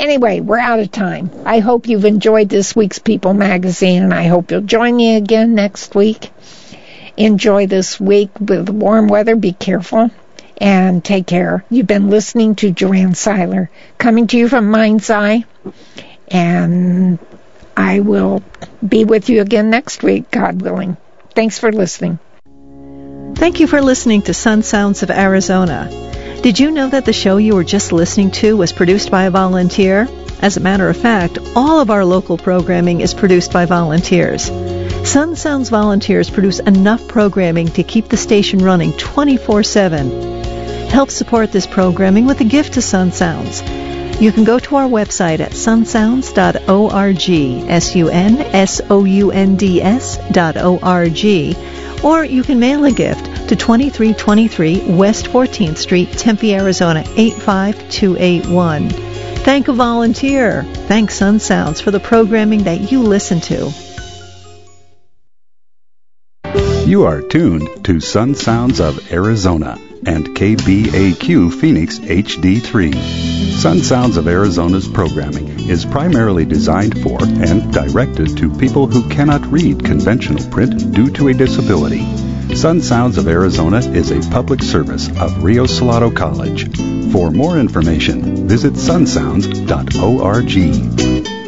Anyway, we're out of time. I hope you've enjoyed this week's People magazine, and I hope you'll join me again next week. Enjoy this week with warm weather. Be careful and take care. You've been listening to Joanne Seiler, coming to you from Mind's Eye, and I will be with you again next week, God willing. Thanks for listening. Thank you for listening to Sun Sounds of Arizona. Did you know that the show you were just listening to was produced by a volunteer? As a matter of fact, all of our local programming is produced by volunteers. Sun Sounds volunteers produce enough programming to keep the station running 24/7. Help support this programming with a gift to Sun Sounds. You can go to our website at sunsounds.org, sunsounds.org, or you can mail a gift to 2323 West 14th Street, Tempe, Arizona 85281. Thank a volunteer. Thank Sun Sounds for the programming that you listen to. You are tuned to Sun Sounds of Arizona and KBAQ Phoenix HD3. Sun Sounds of Arizona's programming is primarily designed for and directed to people who cannot read conventional print due to a disability. Sun Sounds of Arizona is a public service of Rio Salado College. For more information, visit sunsounds.org.